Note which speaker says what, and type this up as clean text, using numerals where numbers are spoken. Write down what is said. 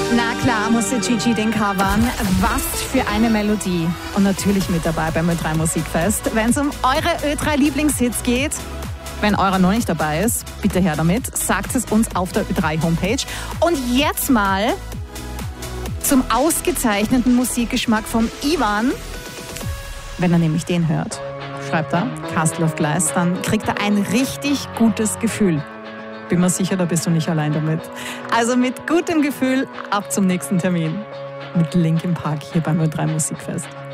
Speaker 1: Na klar, musste Gigi den covern. Was für eine Melodie. Und natürlich mit dabei beim Ö3 Musikfest. Wenn es um eure Ö3 Lieblingshits geht, wenn eurer noch nicht dabei ist, bitte her damit. Sagt es uns auf der Ö3 Homepage. Und jetzt mal zum ausgezeichneten Musikgeschmack vom Ivan. Wenn er nämlich den hört, schreibt er, Castle of Glass, dann kriegt er ein richtig gutes Gefühl. Bin mir sicher, da bist du nicht allein damit. Also mit gutem Gefühl ab zum nächsten Termin. Mit Linkin Park hier beim Ö3 Musikfest.